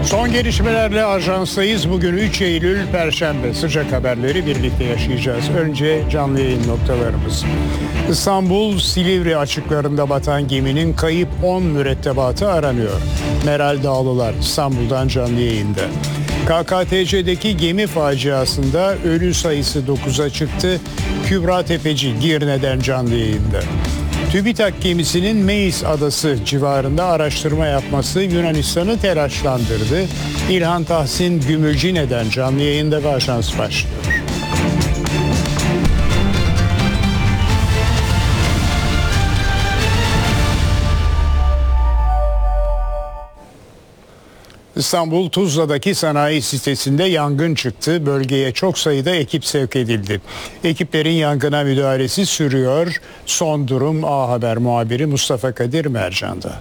Son gelişmelerle ajanstayız. Bugün 3 Eylül Perşembe. Sıcak haberleri birlikte yaşayacağız. Önce canlı yayın noktalarımız. İstanbul Silivri açıklarında batan geminin kayıp 10 mürettebatı aranıyor. Meral Dağlılar İstanbul'dan canlı yayında. KKTC'deki gemi faciasında ölü sayısı 9'a çıktı. Kübra Tepeci Girne'den canlı yayında. TÜBİTAK gemisinin Meis adası civarında araştırma yapması Yunanistan'ı telaşlandırdı. İlhan Tahsin Gümülcine'den canlı yayında ve ajans başlıyor. İstanbul Tuzla'daki sanayi sitesinde yangın çıktı. Bölgeye çok sayıda ekip sevk edildi. Ekiplerin yangına müdahalesi sürüyor. Son durum A Haber muhabiri Mustafa Kadir Mercan'da.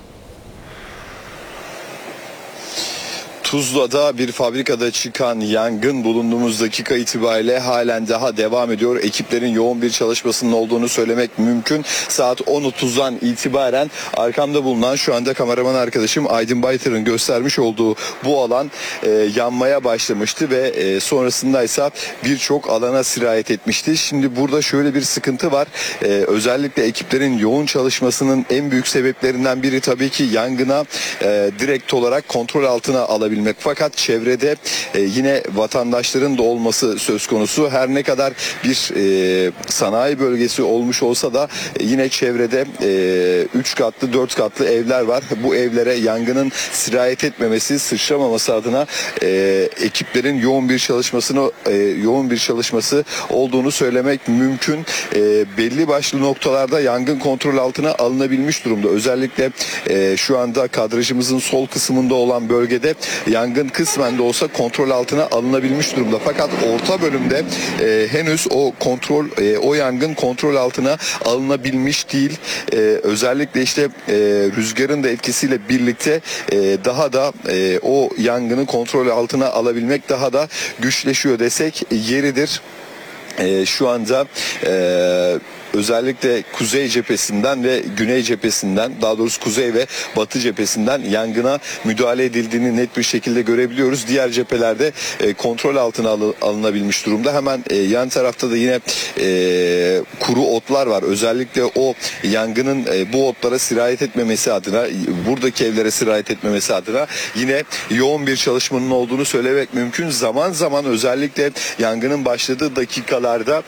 Tuzla'da bir fabrikada çıkan yangın bulunduğumuz dakika itibariyle halen daha devam ediyor. Ekiplerin yoğun bir çalışmasının olduğunu söylemek mümkün. Saat 10.30'dan itibaren arkamda bulunan şu anda kameraman arkadaşım Aydın Baytar'ın göstermiş olduğu bu alan yanmaya başlamıştı ve sonrasında ise birçok alana sirayet etmişti. Şimdi burada şöyle bir sıkıntı var. Özellikle ekiplerin yoğun çalışmasının en büyük sebeplerinden biri tabii ki yangına direkt olarak kontrol altına alabilmek. Fakat çevrede yine vatandaşların da olması söz konusu. Her ne kadar bir sanayi bölgesi olmuş olsa da yine çevrede 3 katlı 4 katlı evler var. Bu evlere yangının sirayet etmemesi, sıçramaması adına ekiplerin yoğun bir çalışması olduğunu söylemek mümkün. Belli başlı noktalarda yangın kontrol altına alınabilmiş durumda. Özellikle şu anda kadrajımızın sol kısmında olan bölgede yangın kısmen de olsa kontrol altına alınabilmiş durumda. Fakat orta bölümde henüz o yangın kontrol altına alınabilmiş değil. Özellikle işte rüzgarın da etkisiyle birlikte daha da o yangını kontrol altına alabilmek daha da güçleşiyor desek yeridir. Şu anda özellikle kuzey cephesinden ve güney cephesinden, daha doğrusu kuzey ve batı cephesinden yangına müdahale edildiğini net bir şekilde görebiliyoruz. Diğer cephelerde kontrol altına alınabilmiş durumda. Hemen yan tarafta da yine kuru otlar var. Özellikle o yangının bu otlara sirayet etmemesi adına, buradaki evlere sirayet etmemesi adına yine yoğun bir çalışmanın olduğunu söylemek mümkün. Zaman zaman özellikle yangının başladığı dakikalarda,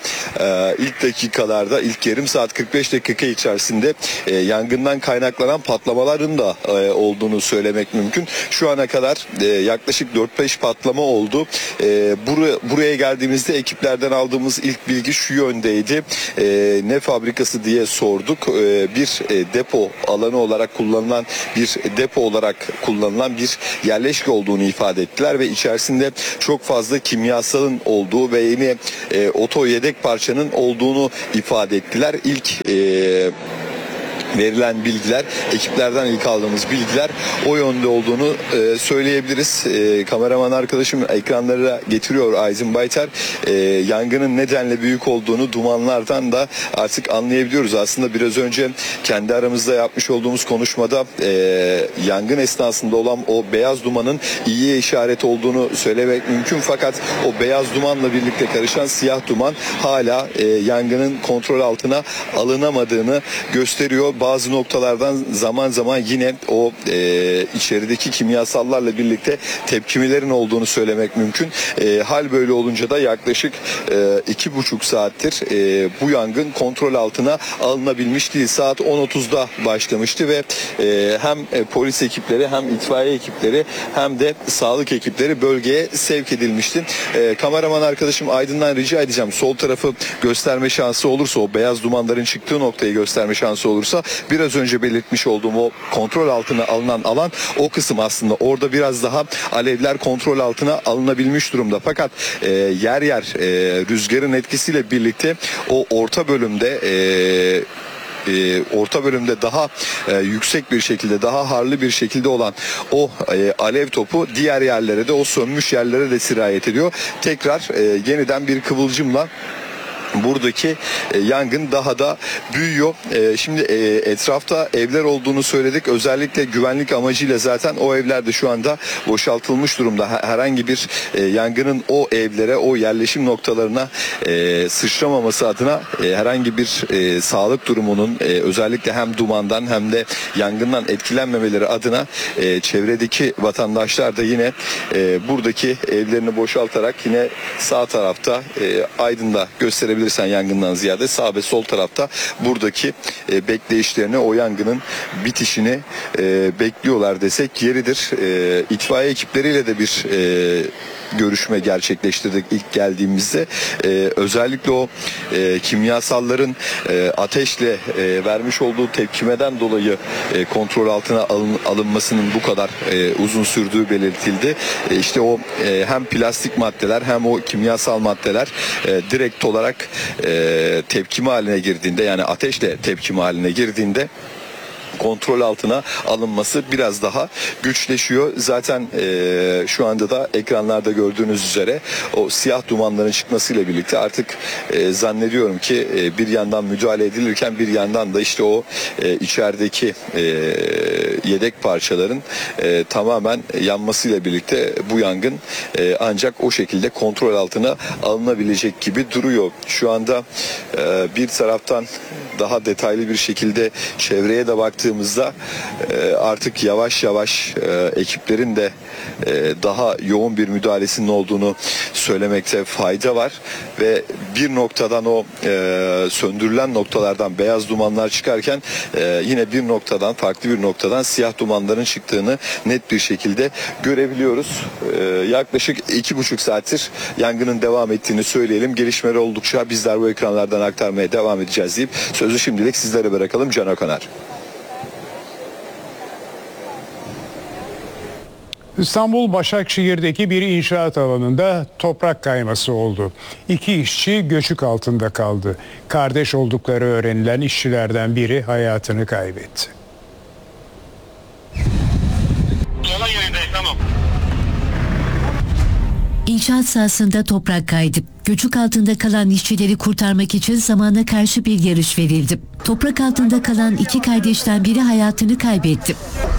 ilk yarım saat 45 dakika içerisinde yangından kaynaklanan patlamaların da olduğunu söylemek mümkün. Şu ana kadar yaklaşık 4-5 patlama oldu. Buraya geldiğimizde ekiplerden aldığımız ilk bilgi şu yöndeydi. Ne fabrikası diye sorduk. Bir depo alanı olarak kullanılan bir yerleşke olduğunu ifade ettiler ve içerisinde çok fazla kimyasalın olduğu ve yine oto yedek parçanın olduğunu ifade ettiler. İlk verilen bilgiler, ekiplerden ilk aldığımız bilgiler o yönde olduğunu söyleyebiliriz. Kameraman arkadaşım ekranlara getiriyor Aydın Baytar. Yangının nedenle büyük olduğunu dumanlardan da artık anlayabiliyoruz. Aslında biraz önce kendi aramızda yapmış olduğumuz konuşmada yangın esnasında olan o beyaz dumanın iyiye işaret olduğunu söylemek mümkün. Fakat o beyaz dumanla birlikte karışan siyah duman hala yangının kontrol altına alınamadığını gösteriyor. Bazı noktalardan zaman zaman yine o içerideki kimyasallarla birlikte tepkimelerin olduğunu söylemek mümkün. Hal böyle olunca da yaklaşık 2,5 saattir bu yangın kontrol altına alınabilmiş değil. Saat 10.30'da başlamıştı ve hem polis ekipleri hem itfaiye ekipleri hem de sağlık ekipleri bölgeye sevk edilmişti. Kameraman arkadaşım Aydın'dan rica edeceğim. Sol tarafı gösterme şansı olursa, o beyaz dumanların çıktığı noktayı gösterme şansı olursa, biraz önce belirtmiş olduğum o kontrol altına alınan alan, o kısım aslında orada biraz daha alevler kontrol altına alınabilmiş durumda. Fakat yer yer rüzgarın etkisiyle birlikte o orta bölümde daha yüksek bir şekilde, daha harlı bir şekilde olan o alev topu diğer yerlere de, o sönmüş yerlere de sirayet ediyor. Tekrar yeniden bir kıvılcımla buradaki yangın daha da büyüyor. Şimdi etrafta evler olduğunu söyledik. Özellikle güvenlik amacıyla zaten o evler de şu anda boşaltılmış durumda. Herhangi bir yangının o evlere, o yerleşim noktalarına sıçramaması adına herhangi bir sağlık durumunun özellikle hem dumandan hem de yangından etkilenmemeleri adına çevredeki vatandaşlar da yine buradaki evlerini boşaltarak yine sağ tarafta Aydın'da gösterebilirsen yangından ziyade sağ ve sol tarafta buradaki bekleyişlerini, o yangının bitişini bekliyorlar desek yeridir. İtfaiye ekipleriyle de bir görüşme gerçekleştirdik ilk geldiğimizde. Özellikle o kimyasalların ateşle vermiş olduğu tepkimeden dolayı kontrol altına alınmasının bu kadar uzun sürdüğü belirtildi. İşte o hem plastik maddeler hem o kimyasal maddeler direkt olarak tepkime haline girdiğinde, yani ateşle tepkime haline girdiğinde kontrol altına alınması biraz daha güçleşiyor. Zaten şu anda da ekranlarda gördüğünüz üzere o siyah dumanların çıkmasıyla birlikte artık zannediyorum ki bir yandan müdahale edilirken bir yandan da işte o içerideki yedek parçaların tamamen yanmasıyla birlikte bu yangın ancak o şekilde kontrol altına alınabilecek gibi duruyor. Şu anda bir taraftan daha detaylı bir şekilde çevreye de baktığımızda artık yavaş yavaş ekiplerin de daha yoğun bir müdahalesinin olduğunu söylemekte fayda var ve bir noktadan o söndürülen noktalardan beyaz dumanlar çıkarken yine bir noktadan, farklı bir noktadan siyah dumanların çıktığını net bir şekilde görebiliyoruz. Yaklaşık 2,5 saattir yangının devam ettiğini söyleyelim. Gelişmeler oldukça bizler bu ekranlardan aktarmaya devam edeceğiz deyip sözü şimdilik sizlere bırakalım. Can Akanar. İstanbul Başakşehir'deki bir inşaat alanında toprak kayması oldu. 2 işçi göçük altında kaldı. Kardeş oldukları öğrenilen işçilerden biri hayatını kaybetti. Olay yerindeyim, tamam. İnşaat sahasında toprak kaydı. Göçük altında kalan işçileri kurtarmak için zamana karşı bir yarış verildi. Toprak altında kalan 2 kardeşten biri hayatını kaybetti.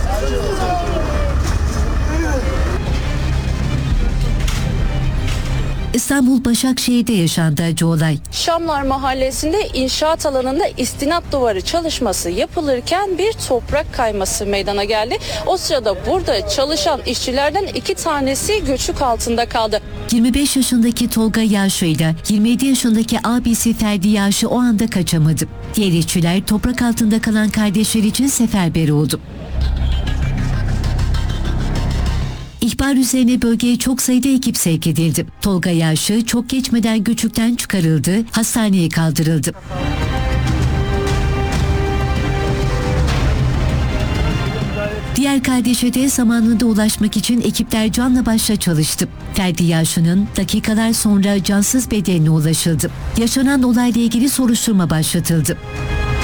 İstanbul Başakşehir'de yaşandı acı olay. Şamlar Mahallesi'nde inşaat alanında istinat duvarı çalışması yapılırken bir toprak kayması meydana geldi. O sırada burada çalışan işçilerden 2 tanesi göçük altında kaldı. 25 yaşındaki Tolga Yağşı ile 27 yaşındaki abisi Ferdi Yağşı o anda kaçamadı. Diğer işçiler toprak altında kalan kardeşler için seferber oldu. İhbar üzerine bölgeye çok sayıda ekip sevk edildi. Tolga Yağşı çok geçmeden göçükten çıkarıldı, hastaneye kaldırıldı. Diğer kardeşe de zamanında ulaşmak için ekipler canla başla çalıştı. Ferdi Yağşı'nın dakikalar sonra cansız bedenine ulaşıldı. Yaşanan olayla ilgili soruşturma başlatıldı.